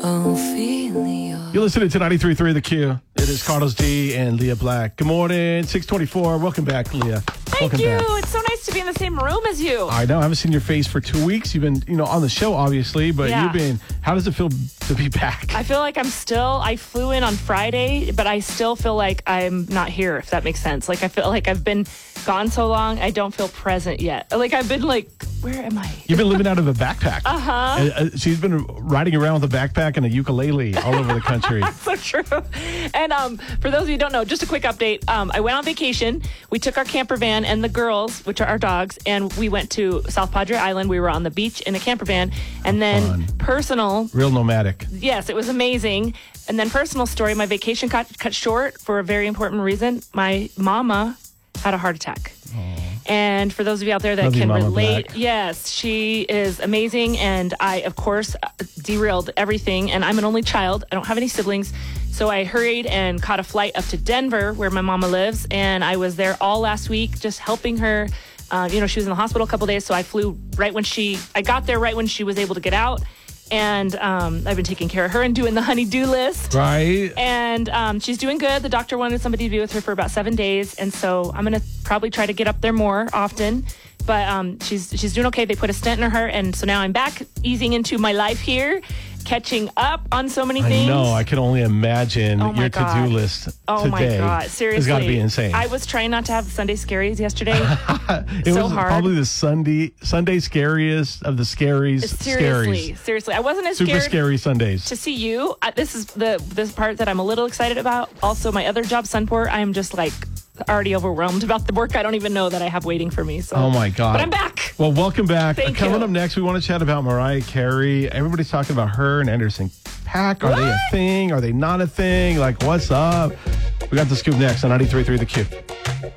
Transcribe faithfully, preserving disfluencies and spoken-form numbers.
Ophelia. You're listening to ninety-three point three The Q. It is Carlos D and Leah Black. Good morning, six twenty-four. Welcome back, Leah. Thank Welcome you. back. It's so nice to be in the same room as you. I know. I haven't seen your face for two weeks. You've been, you know, on the show, obviously, but Yeah. you've been, how does it feel to be back? I feel like I'm still, I flew in on Friday, but I still feel like I'm not here, if that makes sense. Like, I feel like I've been gone so long, I don't feel present yet. Like, I've been like, where am I? You've been living out of a backpack. Uh-huh. Uh, she's been riding around with a backpack and a ukulele all over the country. So true. And um, for those of you who don't know, just a quick update. Um, I went on vacation. We took our camper van and the girls, which are our dogs, and we went to South Padre Island. We were on the beach in a camper van. And then Fun. personal. Real nomadic. Yes, it was amazing. And then personal story, my vacation got cut short for a very important reason. My mama had a heart attack. And for those of you out there that Love you, can Mama relate, Black. yes, she is amazing. And I, of course, derailed everything. And I'm an only child. I don't have any siblings. So I hurried and caught a flight up to Denver, where my mama lives. And I was there all last week just helping her. Uh, you know, she was in the hospital a couple days. So I flew right when she, I got there right when she was able to get out. And um, I've been taking care of her and doing the honey-do list. Right. And um, she's doing good. The doctor wanted somebody to be with her for about seven days. And so I'm going to probably try to get up there more often. But um, she's she's doing okay. They put a stent in her heart. And so now I'm back easing into my life here, catching up on so many things. I know. I can only imagine Oh my your God. to-do list Oh today. my God. Seriously. It's got to be insane. I was trying not to have Sunday scaries yesterday. it so was hard. probably the Sunday Sunday scariest of the scaries. Seriously. Scaries. Seriously. I wasn't as Super scared scary Sundays. to see you. I, this is the this part that I'm a little excited about. Also, my other job, Sunport, I am just like already overwhelmed about the work I don't even know that I have waiting for me. So, Oh my God. But I'm back. Well, welcome back. Thank Coming you. up next, we want to chat about Mariah Carey. Everybody's talking about her and Anderson Paak. Are they a What? thing? Are they not a thing? Like, what's up? We got the scoop next on ninety-three point three The Q.